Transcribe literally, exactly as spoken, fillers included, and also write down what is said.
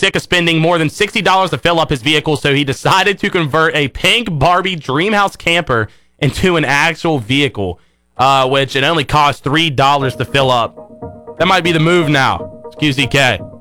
sick of spending more than sixty dollars to fill up his vehicle, so he decided to convert a pink Barbie Dreamhouse camper into an actual vehicle, uh, which it only cost three dollars to fill up. That might be the move now. It's Q Z K.